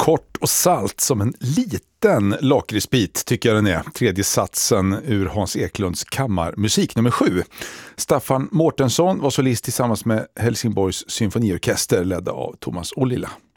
Kort och salt som en liten lakritsbit tycker jag den är. Tredje satsen ur Hans Eklunds kammarmusik nummer 7. Staffan Mårtensson var solist tillsammans med Helsingborgs symfoniorkester ledda av Thomas Ollila.